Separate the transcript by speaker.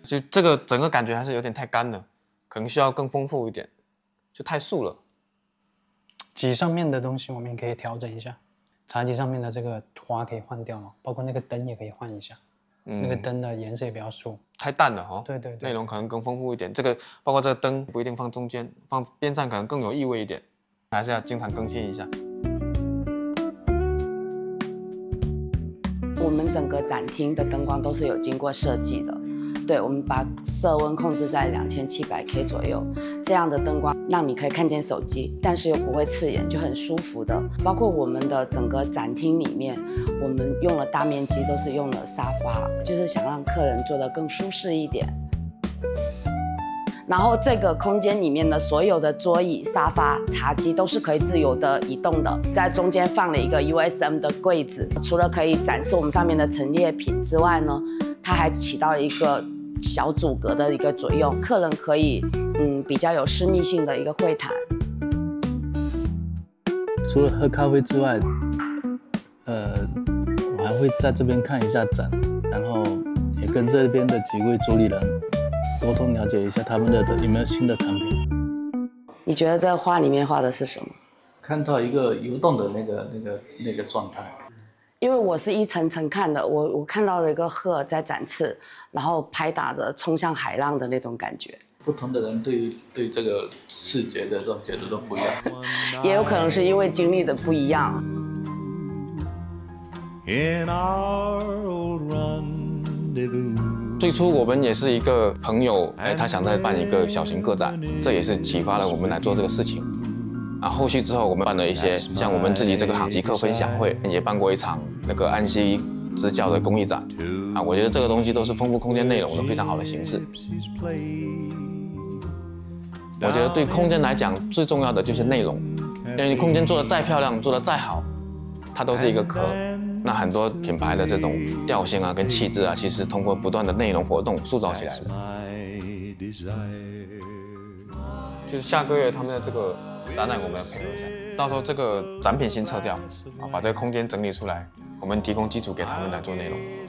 Speaker 1: 就这个整个感觉还是有点太干了，可能需要更丰富一点，就太素了。
Speaker 2: 几上面的东西我们也可以调整一下，茶几上面的这个花可以换掉，包括那个灯也可以换一下。那个灯的颜色也比较素，
Speaker 1: 太淡了哈。
Speaker 2: 对对对，
Speaker 1: 内容可能更丰富一点。这个包括这个灯不一定放中间，放边上可能更有意味一点，还是要经常更新一下。
Speaker 3: 我们整个展厅的灯光都是有经过设计的，对，我们把色温控制在2700K 左右，这样的灯光让你可以看见手机，但是又不会刺眼，就很舒服的。包括我们的整个展厅里面，我们用了大面积都是用了沙发，就是想让客人坐得更舒适一点。然后这个空间里面的所有的桌椅、沙发、茶几都是可以自由的移动的，在中间放了一个 USM 的柜子，除了可以展示我们上面的陈列品之外呢，它还起到了一个小阻隔的一个作用，客人可以比较有私密性的一个会谈。
Speaker 4: 除了喝咖啡之外，我还会在这边看一下展，然后也跟这边的几位主理人沟通了解一下他们的有没有新的产品。
Speaker 3: 你觉得这画里面画的是什么？
Speaker 4: 看到一个游动的那个状态。
Speaker 3: 因为我是一层层看的，我看到了一个鹤在展翅，然后拍打着冲向海浪的那种感觉。
Speaker 4: 不同的人对这个视觉的这种解读都不一样，
Speaker 3: 也有可能是因为经历的不一样。
Speaker 1: 最初我们也是一个朋友，他想再办一个小型个展，这也是启发了我们来做这个事情。啊，后续之后我们办了一些像我们自己这个极客分享会，也办过一场那个安息支教的公益展。啊，我觉得这个东西都是丰富空间内容的非常好的形式。我觉得对空间来讲，最重要的就是内容，因为你空间做得再漂亮，做得再好，它都是一个壳。那很多品牌的这种调性啊，跟气质啊，其实通过不断的内容活动塑造起来的。就是下个月他们的这个展览，我们要配合一下，到时候这个展品先撤掉，啊，把这个空间整理出来，我们提供基础给他们来做内容。